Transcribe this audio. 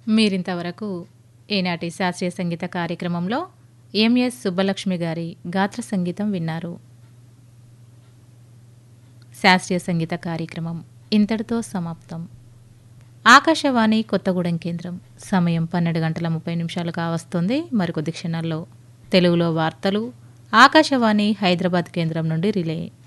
మీరింతవరకు ఈనాటి శాస్త్రీయ సంగీత కార్యక్రమంలో ఎంఎస్ సుబ్బలక్ష్మి గారి గాత్ర సంగీతం విన్నారు. శాస్త్రీయ సంగీత కార్యక్రమం ఇంతటితో సమాప్తం. ఆకాశవాణి కొత్తగూడెం కేంద్రం సమయం 12:30 కావస్తుంది. మరికొద్ది క్షణాల్లో తెలుగులో వార్తలు ఆకాశవాణి హైదరాబాద్ కేంద్రం నుండి రిలే.